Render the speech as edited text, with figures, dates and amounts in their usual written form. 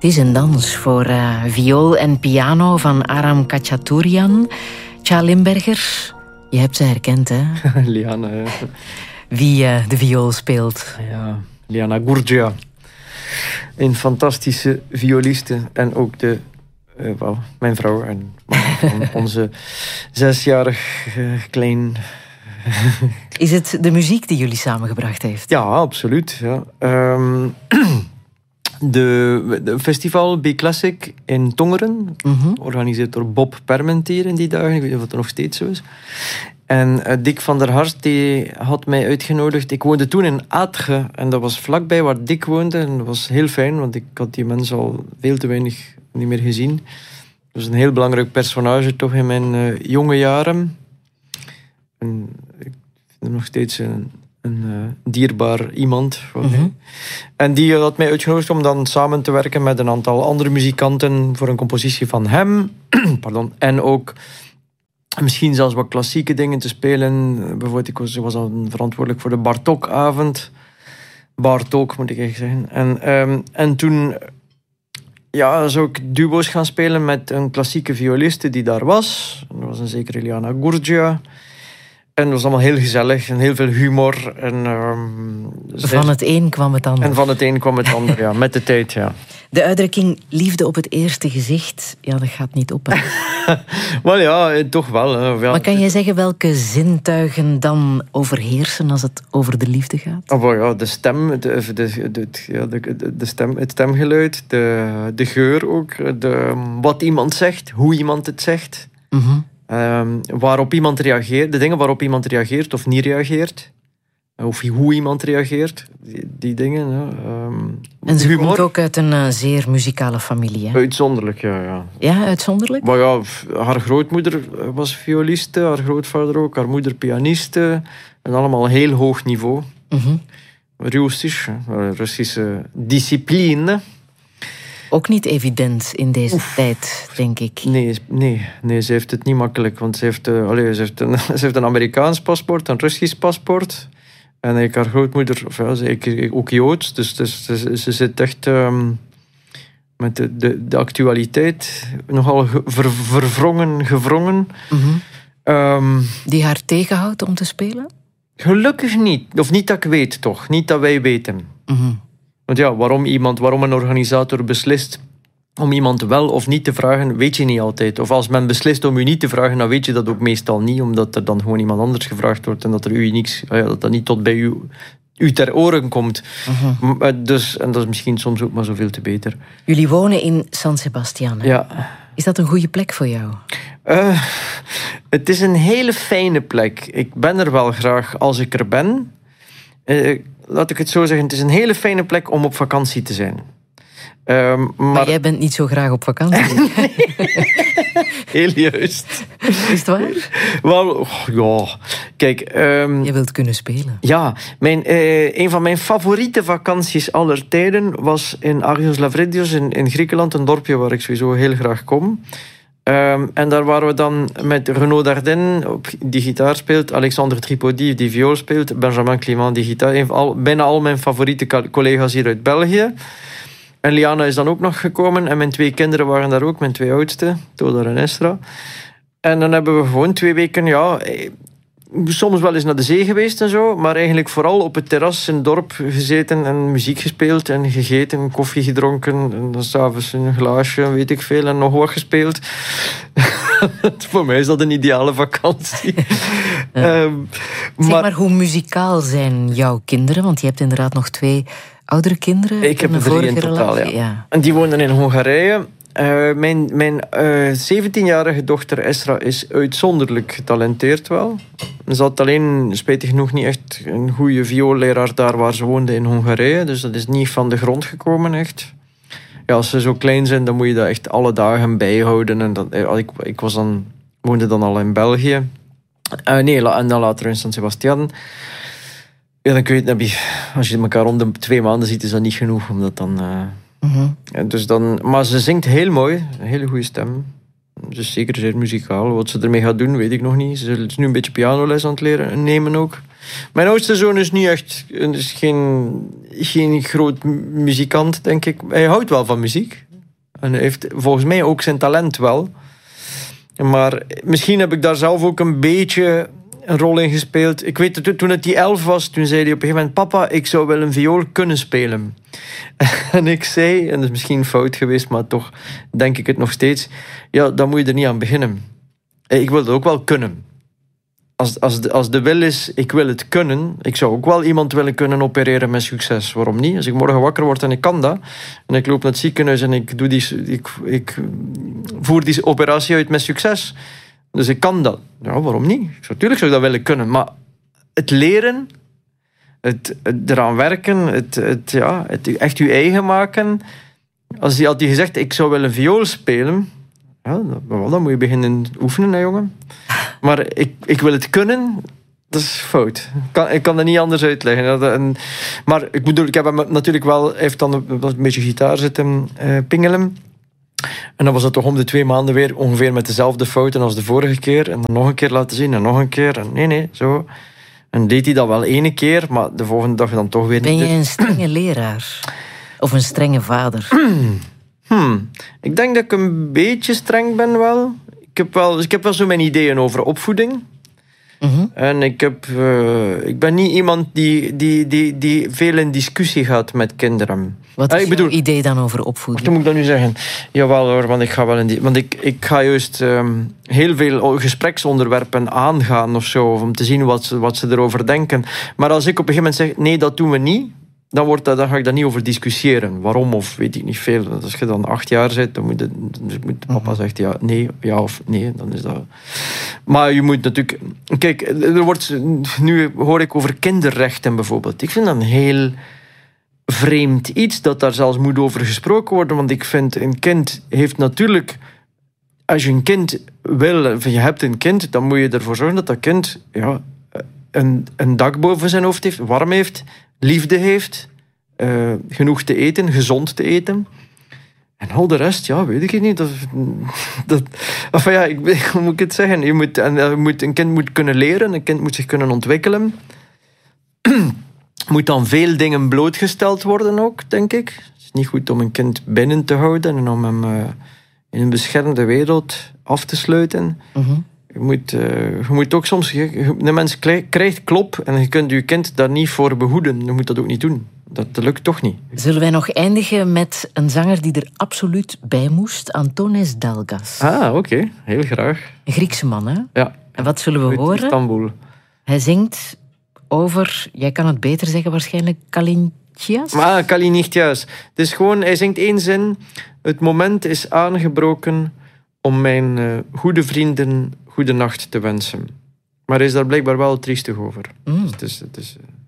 Het is een dans voor viool en piano van Aram Khachaturian. Tja, Limberger, je hebt ze herkend, hè? Liana, ja. Wie de viool speelt. Ja, Liana Gurgia. Een fantastische violiste. En ook mijn vrouw en onze 6-jarig klein... Is het de muziek die jullie samengebracht heeft? Ja, absoluut. Ja. De festival B-Classic in Tongeren, georganiseerd door Bob Permentier in die dagen. Ik weet niet of het nog steeds zo is. En Dick van der Harst die had mij uitgenodigd. Ik woonde toen in Aatge en dat was vlakbij waar Dick woonde. En dat was heel fijn, want ik had die mensen al veel te weinig niet meer gezien. Dat was een heel belangrijk personage toch in mijn jonge jaren. En ik vind hem nog steeds een dierbaar iemand voor mij. En die had mij uitgenodigd om dan samen te werken met een aantal andere muzikanten voor een compositie van hem. Pardon. En ook misschien zelfs wat klassieke dingen te spelen. Bijvoorbeeld, ik was dan verantwoordelijk voor de Bartók-avond. Bartók, moet ik eigenlijk zeggen. En toen zou ik duo's gaan spelen met een klassieke violiste die daar was. Dat was een zekere Liana Gurgia. En het was allemaal heel gezellig en heel veel humor. En, van het een kwam het ander. En van het een kwam het ander, ja, met de tijd, ja. De uitdrukking liefde op het eerste gezicht, ja, dat gaat niet op, hè? Wel ja, toch wel. Hè. Ja. Maar kan jij zeggen welke zintuigen dan overheersen als het over de liefde gaat? Oh, ja, de stem, het stemgeluid, de geur ook, wat iemand zegt, hoe iemand het zegt. Waarop iemand reageert, de dingen waarop iemand reageert of niet reageert. Of hoe iemand reageert. Die dingen. Ja. En ze komt ook uit een zeer muzikale familie. Hè? Uitzonderlijk, ja. Ja, uitzonderlijk? Maar ja, haar grootmoeder was violiste, haar grootvader ook, haar moeder pianiste. En allemaal heel hoog niveau. Russische discipline. Ook niet evident in deze tijd, denk ik. Nee, ze heeft het niet makkelijk. Want ze heeft een Amerikaans paspoort, een Russisch paspoort. En haar grootmoeder, ook Joods. Dus ze zit echt met de actualiteit nogal gevrongen. Die haar tegenhoudt om te spelen? Gelukkig niet. Of niet dat ik weet, toch. Niet dat wij weten. Want ja, waarom een organisator beslist om iemand wel of niet te vragen, weet je niet altijd. Of als men beslist om u niet te vragen, dan weet je dat ook meestal niet, omdat er dan gewoon iemand anders gevraagd wordt en dat er u niks, dat dat niet tot bij u ter oren komt. Dus, en dat is misschien soms ook maar zoveel te beter. Jullie wonen in San Sebastian, hè? Ja. Is dat een goede plek voor jou? Het is een hele fijne plek. Ik ben er wel graag als ik er ben. Laat ik het zo zeggen, het is een hele fijne plek om op vakantie te zijn. Maar jij bent niet zo graag op vakantie. Heel juist. Is het waar? Wel, ja. Kijk... je wilt kunnen spelen. Ja. Een van mijn favoriete vakanties aller tijden was in Agios Lavridios in Griekenland, een dorpje waar ik sowieso heel graag kom. En daar waren we dan met Renaud Dardenne, die gitaar speelt, Alexandre Tripodi, die viool speelt, Benjamin Clément, die gitaar. Bijna al mijn favoriete collega's hier uit België. En Liana is dan ook nog gekomen. En mijn 2 kinderen waren daar ook, mijn 2 oudste, Todor en Esra. En dan hebben we gewoon 2 weken, soms wel eens naar de zee geweest en zo, maar eigenlijk vooral op het terras in het dorp gezeten en muziek gespeeld en gegeten, koffie gedronken en dan 's avonds een glaasje, weet ik veel, en nog wat gespeeld. Voor mij is dat een ideale vakantie. Zeg maar, hoe muzikaal zijn jouw kinderen? Want je hebt inderdaad nog 2 oudere kinderen. Ik heb 3 in totaal, ja. En die wonen in Hongarije. Mijn 17-jarige dochter Esra is uitzonderlijk getalenteerd wel. Ze had alleen, spijtig genoeg, niet echt een goede vioolleraar daar waar ze woonde in Hongarije. Dus dat is niet van de grond gekomen, echt. Ja, als ze zo klein zijn, dan moet je dat echt alle dagen bijhouden. En ik woonde dan al in België. En dan later in San Sebastian. Ja, dan kun je als je elkaar om de 2 maanden ziet, is dat niet genoeg. Omdat dan... Dus maar ze zingt heel mooi, een hele goede stem. Ze is zeker zeer muzikaal. Wat ze ermee gaat doen, weet ik nog niet. Ze is nu een beetje pianoles aan het leren nemen ook. Mijn oudste zoon is niet echt, is geen groot muzikant, denk ik. Hij houdt wel van muziek. En hij heeft volgens mij ook zijn talent wel. Maar misschien heb ik daar zelf ook een beetje een rol in gespeeld. Ik weet, toen het die 11 was, toen zei hij op een gegeven moment... Papa, ik zou wel een viool kunnen spelen. En ik zei, en dat is misschien fout geweest, maar toch denk ik het nog steeds... Ja, dan moet je er niet aan beginnen. Ik wil het ook wel kunnen. Als de wil is, ik wil het kunnen... Ik zou ook wel iemand willen kunnen opereren met succes. Waarom niet? Als ik morgen wakker word en ik kan dat... en ik loop naar het ziekenhuis en ik voer die operatie uit met succes... Dus ik kan dat. Ja, waarom niet? Natuurlijk zou ik dat willen kunnen. Maar het leren, het eraan werken, het echt je eigen maken. Als hij had gezegd, ik zou wel een viool spelen... Ja, dan moet je beginnen oefenen, hè, jongen. Maar ik wil het kunnen... Dat is fout. Ik kan dat niet anders uitleggen. Maar ik bedoel, ik heb hem natuurlijk wel... Hij heeft dan een beetje gitaar zitten pingelen... En dan was het toch om de 2 maanden weer ongeveer met dezelfde fouten als de vorige keer. En dan nog een keer laten zien en nog een keer. En nee, zo. En deed hij dat wel 1 keer, maar de volgende dag dan toch weer niet. Ben je een strenge leraar? Of een strenge vader? Ik denk dat ik een beetje streng ben wel. Ik heb wel zo mijn ideeën over opvoeding. Mm-hmm. En ik ben niet iemand die veel in discussie gaat met kinderen. Wat is jouw idee dan over opvoeding? Wat moet ik dat nu zeggen? Jawel hoor, want ik ga wel want ik ga juist heel veel gespreksonderwerpen aangaan of zo, om te zien wat ze erover denken. Maar als ik op een gegeven moment zeg, nee, dat doen we niet, dan ga ik daar niet over discussiëren. Waarom of weet ik niet veel. Als je dan 8 jaar zit, dan moet papa zegt ja of nee, dan is dat... Maar je moet natuurlijk... Kijk, nu hoor ik over kinderrechten bijvoorbeeld. Ik vind dat een heel vreemd iets, dat daar zelfs moet over gesproken worden, want ik vind, een kind heeft natuurlijk... Als je een kind wil, of je hebt een kind, dan moet je ervoor zorgen dat dat kind een dak boven zijn hoofd heeft, warm heeft, liefde heeft, genoeg te eten, gezond te eten. En al de rest, weet ik niet. Hoe moet ik het zeggen? Een kind moet kunnen leren, een kind moet zich kunnen ontwikkelen. Moet dan veel dingen blootgesteld worden ook, denk ik. Het is niet goed om een kind binnen te houden en om hem in een beschermde wereld af te sluiten. Mm-hmm. Je moet ook soms... Een mens krijgt klop en je kunt je kind daar niet voor behoeden. Je moet dat ook niet doen. Dat lukt toch niet. Zullen wij nog eindigen met een zanger die er absoluut bij moest? Antonis Dalgas. Oké. Heel graag. Een Griekse man, hè? Ja. En wat zullen we horen? Istanbul. Hij zingt over, jij kan het beter zeggen waarschijnlijk, Kalinichthias? Kalinichthias. Het is gewoon, hij zingt 1 zin. Het moment is aangebroken om mijn goede vrienden goede nacht te wensen. Maar hij is daar blijkbaar wel triestig over. Dus het is